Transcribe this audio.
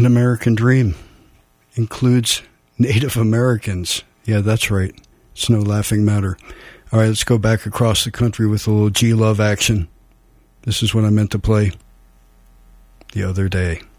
An American Dream includes Native Americans. Yeah, that's right. It's no laughing matter. All right, let's go back across the country with a little G-Love action. This is what I meant to play the other day.